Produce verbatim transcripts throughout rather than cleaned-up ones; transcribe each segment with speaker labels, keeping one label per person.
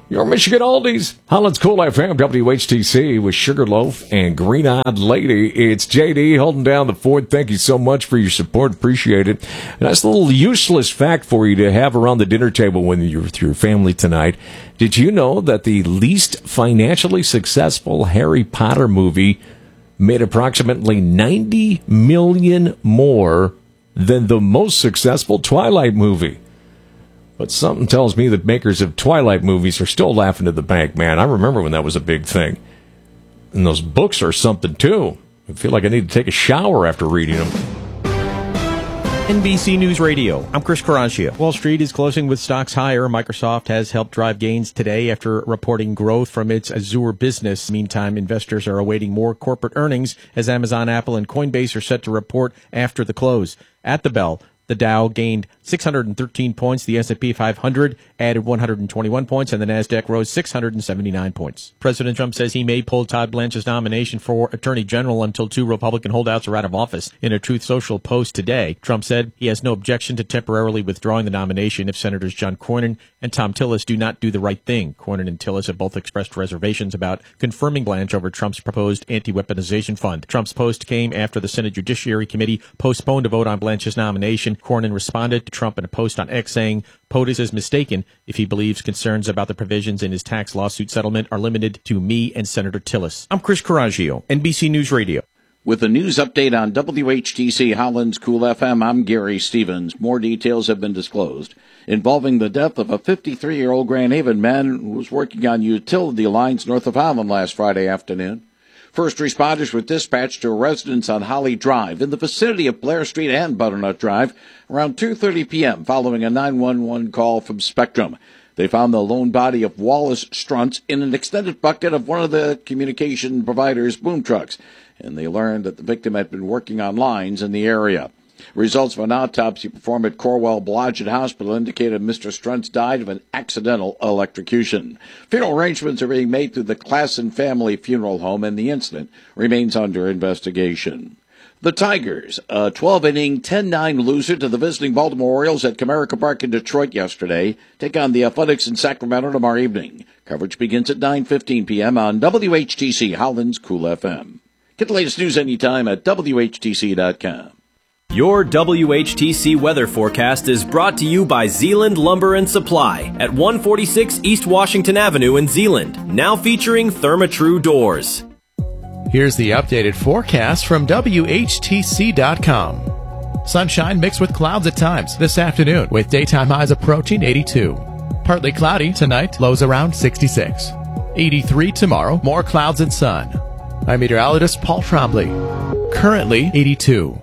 Speaker 1: Your Michigan Oldies, Holland's Cool F M, W H T C with Sugarloaf and Green-Eyed Lady. It's J D holding down the fort. Thank you so much for your support. Appreciate it. And that's a little useless fact for you to have around the dinner table when you're with your family tonight. Did you know that the least financially successful Harry Potter movie made approximately ninety million dollars more than the most successful Twilight movie? But something tells me the makers of Twilight movies are still laughing at the bank, man. I remember when that was a big thing. And those books are something, too. I feel like I need to take a shower after reading them.
Speaker 2: N B C News Radio, I'm Chris Carraggia. Wall Street is closing with stocks higher. Microsoft has helped drive gains today after reporting growth from its Azure business. Meantime, investors are awaiting more corporate earnings as Amazon, Apple, and Coinbase are set to report after the close. At the bell, the Dow gained six hundred thirteen points, the S and P five hundred added one hundred twenty-one points, and the Nasdaq rose six hundred seventy-nine points. President Trump says he may pull Todd Blanche's nomination for Attorney General until two Republican holdouts are out of office. In a Truth Social post today, Trump said he has no objection to temporarily withdrawing the nomination if Senators John Cornyn and Tom Tillis do not do the right thing. Cornyn and Tillis have both expressed reservations about confirming Blanche over Trump's proposed anti-weaponization fund. Trump's post came after the Senate Judiciary Committee postponed a vote on Blanche's nomination. Cornyn responded to Trump in a post on X saying POTUS is mistaken if he believes concerns about the provisions in his tax lawsuit settlement are limited to me and Senator Tillis. I'm Chris Carraggia, N B C News Radio.
Speaker 3: With a news update on W H T C Holland's Cool F M, I'm Gary Stevens. More details have been disclosed involving the death of a fifty-three-year-old Grand Haven man who was working on utility lines north of Holland last Friday afternoon. First responders were dispatched to a residence on Holly Drive in the vicinity of Blair Street and Butternut Drive around two thirty p.m. following a nine one one call from Spectrum. They found the lone body of Wallace Struntz in an extended bucket of one of the communication provider's boom trucks, and they learned that the victim had been working on lines in the area. Results of an autopsy performed at Corwell Blodgett Hospital indicated Mister Struntz died of an accidental electrocution. Funeral arrangements are being made through the Klassen Family Funeral Home, and the incident remains under investigation. The Tigers, a twelve-inning, ten nine loser to the visiting Baltimore Orioles at Comerica Park in Detroit yesterday, take on the Athletics in Sacramento tomorrow evening. Coverage begins at nine fifteen p.m. on W H T C Holland's Cool F M. Get the latest news anytime at W H T C dot com.
Speaker 4: Your W H T C weather forecast is brought to you by Zeeland Lumber and Supply at one forty-six East Washington Avenue in Zeeland, now featuring Therma-Tru doors.
Speaker 5: Here's the updated forecast from W H T C dot com. Sunshine mixed with clouds at times this afternoon, with daytime highs approaching eighty-two. Partly cloudy tonight, lows around sixty-six. eighty-three tomorrow, more clouds and sun. I'm meteorologist Paul Trombley. Currently eighty-two.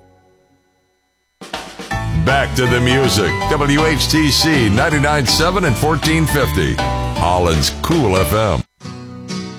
Speaker 6: Back to the music. W H T C ninety-nine point seven and fourteen fifty. Holland's Cool F M.